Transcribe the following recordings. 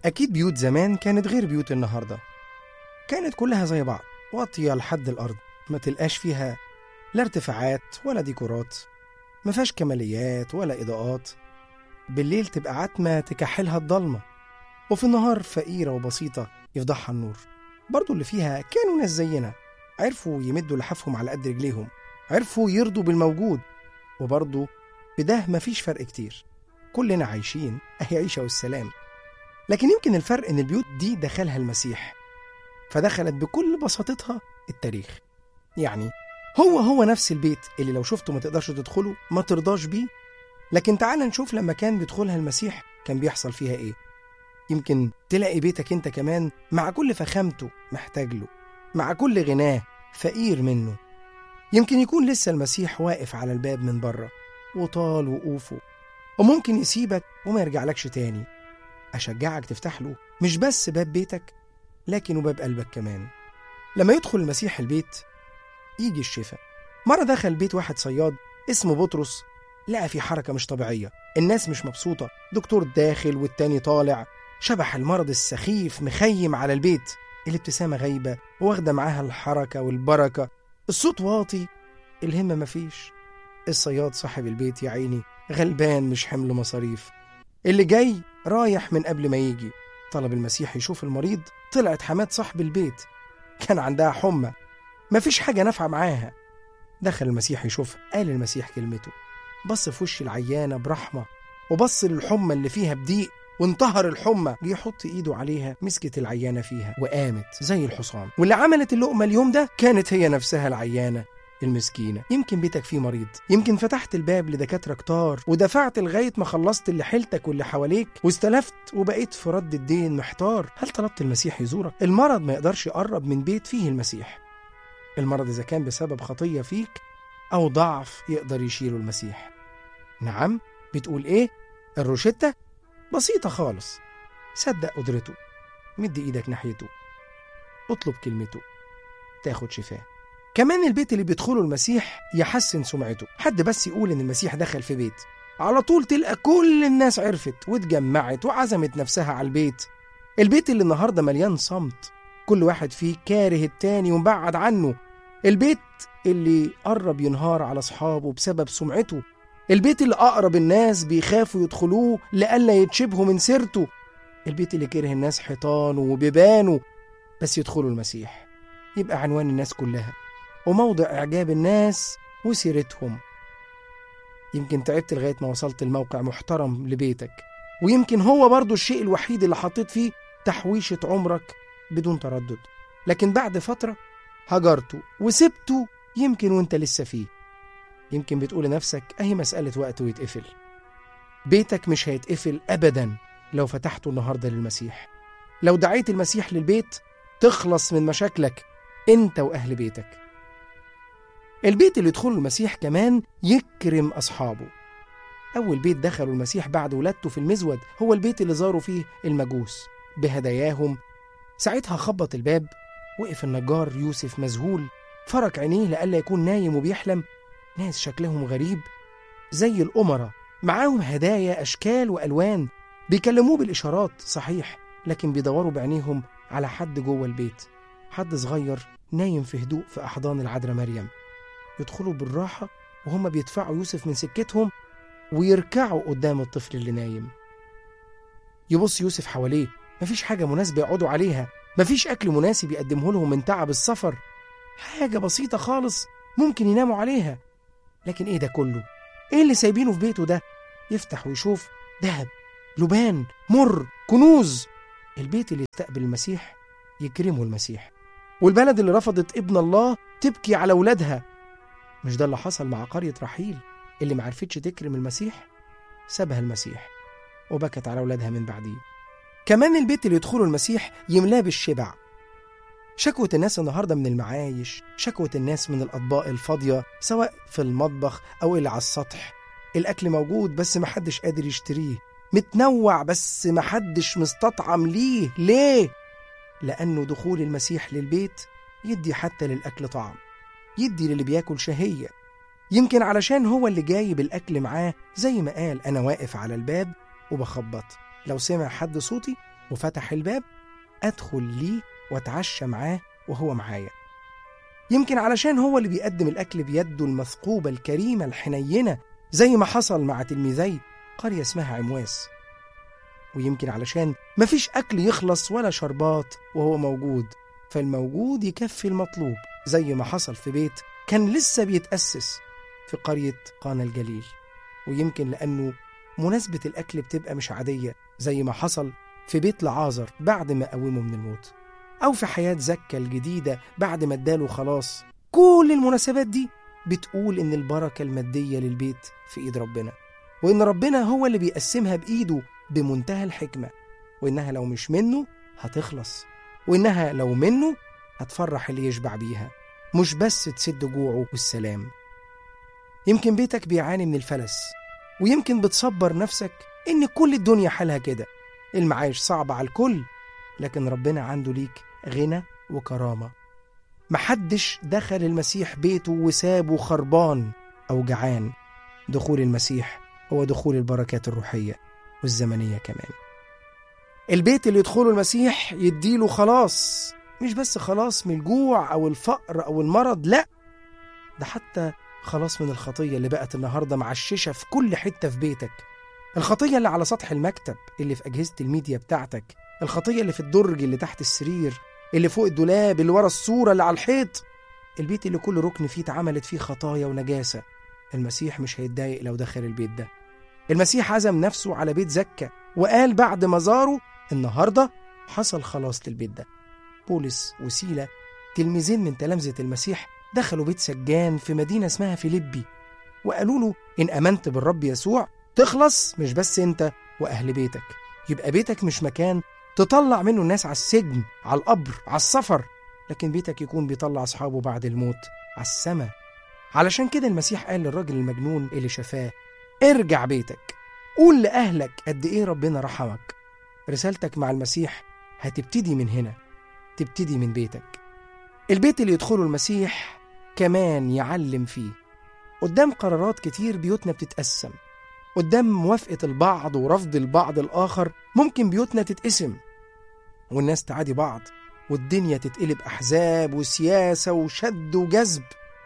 أكيد بيوت زمان كانت غير بيوت النهاردة، كانت كلها زي بعض، واطية لحد الأرض، ما تلقاش فيها لا ارتفاعات ولا ديكورات، ما فيهاش كماليات ولا إضاءات. بالليل تبقى عتمة تكحلها الضلمة، وفي النهار فقيرة وبسيطة يفضحها النور. برضو اللي فيها كانوا ناس زينا، عرفوا يمدوا لحافهم على قد رجليهم، عرفوا يرضوا بالموجود، وبرضو بده مفيش فرق كتير، كلنا عايشين أهي عيشة والسلام. لكن يمكن الفرق إن البيوت دي دخلها المسيح، فدخلت بكل بساطتها التاريخ. يعني هو نفس البيت اللي لو شفته ما تقدرش تدخله، ما ترضاش بيه. لكن تعال نشوف لما كان بيدخلها المسيح كان بيحصل فيها إيه. يمكن تلاقي بيتك انت كمان مع كل فخامته محتاج له، مع كل غناه فقير منه. يمكن يكون لسه المسيح واقف على الباب من بره وطال وقوفه، وممكن يسيبك وما يرجعلكش تاني. أشجعك تفتح له مش بس باب بيتك، لكن وباب قلبك كمان. لما يدخل المسيح البيت يجي الشفاء. مرة دخل بيت واحد صياد اسمه بطرس، لقى في حركة مش طبيعية، الناس مش مبسوطة، دكتور داخل والتاني طالع، شبح المرض السخيف مخيم على البيت، الابتسامة غايبة واخدة معاها الحركة والبركة، الصوت واطي، الهمة مفيش. الصياد صاحب البيت يا عيني غلبان مش حمل مصاريف، اللي جاي رايح من قبل ما يجي. طلب المسيح يشوف المريض، طلعت حماد صاحب البيت كان عندها حمى مفيش حاجة نافعة معاها. دخل المسيح يشوفها، قال المسيح كلمته، بص في وش العيانة برحمة، وبص للحمى اللي فيها بضيق وانتهر الحمى، جه يحط ايده عليها، مسكت العيانة فيها وقامت زي الحصان. واللي عملت اللقمة اليوم ده كانت هي نفسها العيانة المسكينة. يمكن بيتك فيه مريض، يمكن فتحت الباب لدكاترة كتار ودفعت لغاية ما خلصت اللي حيلتك واللي حواليك واستلفت وبقيت في رد الدين محتار. هل طلبت المسيح يزورك؟ المرض ما يقدرش يقرب من بيت فيه المسيح. المرض إذا كان بسبب خطية فيك أو ضعف يقدر يشيله المسيح. نعم، بتقول إيه؟ الروشتة بسيطة خالص، صدق قدرته، مد إيدك ناحيته، اطلب كلمته، تاخد شفاء. كمان البيت اللي بيدخله المسيح يحسن سمعته. حد بس يقول إن المسيح دخل في بيت، على طول تلقى كل الناس عرفت واتجمعت وعزمت نفسها على البيت. البيت اللي النهاردة مليان صمت، كل واحد فيه كاره التاني ومبعد عنه. البيت اللي قرب ينهار على أصحابه بسبب سمعته. البيت اللي أقرب الناس بيخافوا يدخلوه لألا يتشبهوا من سيرته. البيت اللي كره الناس حيطانه وبيبانه، بس يدخلوا المسيح يبقى عنوان الناس كلها وموضع إعجاب الناس وسيرتهم. يمكن تعبت لغاية ما وصلت الموقع محترم لبيتك، ويمكن هو برضو الشيء الوحيد اللي حطيت فيه تحويشة عمرك بدون تردد، لكن بعد فترة هجرته وسبته، يمكن وانت لسه فيه. يمكن بتقول لنفسك اهي مسألة وقت ويتقفل. بيتك مش هيتقفل أبدا لو فتحته النهاردة للمسيح، لو دعيت المسيح للبيت تخلص من مشاكلك انت وأهل بيتك. البيت اللي يدخله المسيح كمان يكرم أصحابه. أول بيت دخلوا المسيح بعد ولادته في المزود هو البيت اللي زاروا فيه المجوس بهداياهم. ساعتها خبط الباب، وقف النجار يوسف مذهول، فرك عينيه لألا يكون نايم وبيحلم. ناس شكلهم غريب زي الأمراء، معاهم هدايا أشكال وألوان، بيكلموه بالإشارات صحيح، لكن بيدوروا بعينيهم على حد جوه البيت، حد صغير نايم في هدوء في أحضان العذراء مريم. يدخلوا بالراحة وهم بيدفعوا يوسف من سكتهم ويركعوا قدام الطفل اللي نايم. يبص يوسف حواليه، مفيش حاجة مناسبة يقعدوا عليها، مفيش أكل مناسب يقدمه لهم من تعب السفر، حاجة بسيطة خالص ممكن يناموا عليها. لكن إيه ده كله؟ إيه اللي سايبينه في بيته ده؟ يفتح ويشوف ذهب، لبان، مر، كنوز. البيت اللي يستقبل المسيح يكرمه المسيح، والبلد اللي رفضت ابن الله تبكي على ولادها. مش ده اللي حصل مع قرية رحيل اللي معرفتش تكرم المسيح؟ سابها المسيح وبكت على ولادها من بعديه. كمان البيت اللي يدخله المسيح يملاه بالشبع. شكوة الناس النهاردة من المعايش، شكوة الناس من الأطباق الفاضية سواء في المطبخ أو اللي على السطح. الأكل موجود بس محدش قادر يشتريه، متنوع بس محدش مستطعم ليه؟ لأنه دخول المسيح للبيت يدي حتى للأكل طعم، يدي للي بياكل شهية. يمكن علشان هو اللي جايب الأكل معاه، زي ما قال أنا واقف على الباب وبخبط، لو سمع حد صوتي وفتح الباب، أدخل ليه وأتعشى معاه وهو معايا. يمكن علشان هو اللي بيقدم الأكل بيده المثقوبة الكريمة الحنينة، زي ما حصل مع تلميذي قرية اسمها عمواس. ويمكن علشان مفيش أكل يخلص ولا شربات وهو موجود، فالموجود يكفي المطلوب، زي ما حصل في بيت كان لسه بيتأسس في قرية قانا الجليل. ويمكن لأنه مناسبة الأكل بتبقى مش عادية، زي ما حصل في بيت لعازر بعد ما قومه من الموت، أو في حياة زكا الجديدة بعد ما اداله خلاص. كل المناسبات دي بتقول إن البركة المادية للبيت في إيد ربنا، وإن ربنا هو اللي بيقسمها بإيده بمنتهى الحكمة، وإنها لو مش منه هتخلص، وإنها لو منه هتفرح اللي يشبع بيها، مش بس تسد جوعه والسلام. يمكن بيتك بيعاني من الفلس، ويمكن بتصبر نفسك إن كل الدنيا حالها كده، المعايش صعب على الكل، لكن ربنا عنده ليك غنى وكرامة. محدش دخل المسيح بيته وسابه خربان أو جعان. دخول المسيح هو دخول البركات الروحية والزمنية كمان. البيت اللي يدخله المسيح يديله خلاص، مش بس خلاص من الجوع أو الفقر أو المرض، لأ، ده حتى خلاص من الخطية اللي بقت النهاردة معششة في كل حتة في بيتك. الخطية اللي على سطح المكتب، اللي في أجهزة الميديا بتاعتك، الخطية اللي في الدرج اللي تحت السرير، اللي فوق الدولاب، اللي ورا الصورة اللي على الحيط. البيت اللي كل ركن فيه اتعملت فيه خطايا ونجاسة. المسيح مش هيتضايق لو دخل البيت ده. المسيح عزم نفسه على بيت زكا وقال بعد ما زاره النهاردة حصل خلاص للبيت ده. بولس وسيلة، تلميذين من تلامذة المسيح، دخلوا بيت سجان في مدينة اسمها فيليبي، وقالوا له إن أمنت بالرب يسوع تخلص، مش بس أنت وأهل بيتك. يبقى بيتك مش مكان تطلع منه الناس على السجن، على القبر، على السفر، لكن بيتك يكون بيطلع أصحابه بعد الموت على السماء. علشان كده المسيح قال للراجل المجنون اللي شفاه: ارجع بيتك، قول لأهلك قد إيه ربنا رحمك. رسالتك مع المسيح هتبتدي من هنا، تبتدي من بيتك. البيت اللي يدخله المسيح كمان يعلم فيه. قدام قرارات كتير بيوتنا بتتقسم، قدام موافقة البعض ورفض البعض الآخر ممكن بيوتنا تتقسم، والناس تعادي بعض، والدنيا تتقلب أحزاب وسياسة وشد وجذب.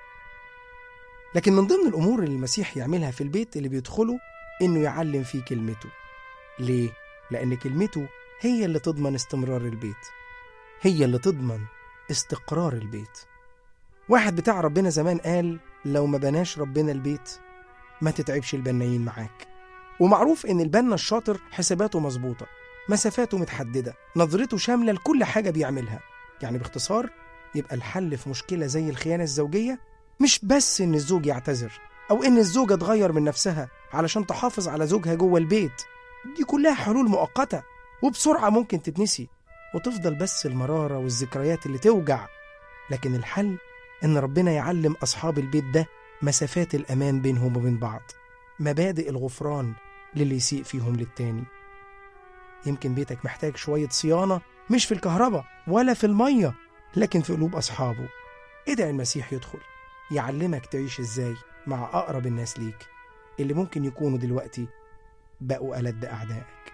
لكن من ضمن الأمور اللي المسيح يعملها في البيت اللي بيدخله إنه يعلم فيه كلمته. ليه؟ لأن كلمته هي اللي تضمن استمرار البيت، هي اللي تضمن استقرار البيت. واحد بتاع ربنا زمان قال: لو ما بناش ربنا البيت ما تتعبش البنايين معاك. ومعروف إن البنا الشاطر حساباته مظبوطة، مسافاته متحددة، نظرته شاملة لكل حاجة بيعملها. يعني باختصار، يبقى الحل في مشكلة زي الخيانة الزوجية مش بس إن الزوج يعتذر أو إن الزوجة تغير من نفسها علشان تحافظ على زوجها جوه البيت. دي كلها حلول مؤقتة وبسرعة ممكن تتنسي، وتفضل بس المرارة والذكريات اللي توجع. لكن الحل إن ربنا يعلم أصحاب البيت ده مسافات الأمان بينهم وبين بعض، مبادئ الغفران للي يسيء فيهم للتاني. يمكن بيتك محتاج شوية صيانة، مش في الكهرباء ولا في المية، لكن في قلوب أصحابه. ادعي المسيح يدخل يعلمك تعيش إزاي مع أقرب الناس ليك، اللي ممكن يكونوا دلوقتي بقوا ألد أعدائك.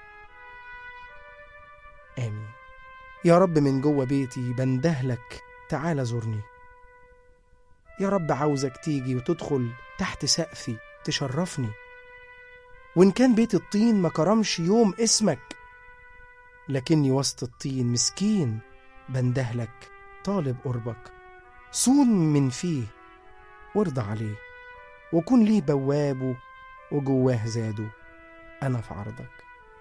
آمين. يا رب، من جوه بيتي بندهلك تعال زورني. يا رب، عاوزك تيجي وتدخل تحت سقفي تشرفني. وإن كان بيت الطين ما كرمش يوم اسمك، لكني وسط الطين مسكين بندهلك طالب قربك. صون من فيه وارضى عليه، وكن ليه بوابه وجواه زاده. أنا في عرضك.